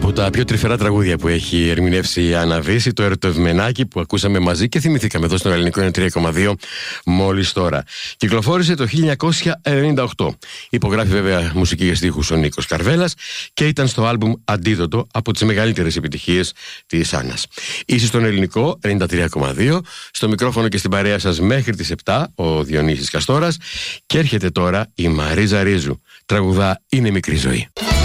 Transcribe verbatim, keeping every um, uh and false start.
Από τα πιο τρυφερά τραγούδια που έχει ερμηνεύσει η Άννα Βύση, το Ερωτευμενάκι που ακούσαμε μαζί και θυμηθήκαμε εδώ στο Ελληνικό τρία κόμμα δύο μόλις τώρα. Κυκλοφόρησε το χίλια εννιακόσια ενενήντα οκτώ. Υπογράφει βέβαια μουσική για στίχους ο Νίκος Καρβέλας και ήταν στο άλμπουμ Αντίδοτο, από τις μεγαλύτερες επιτυχίες της Άννας. Είσαι στον Ελληνικό ενενήντα τρία κόμμα δύο, στο μικρόφωνο και στην παρέα σας μέχρι τις επτά ο Διονύσης Καστόρας, και έρχεται τώρα η Μαρίζα Ρίζου. Τραγουδά «Είναι μικρή ζωή».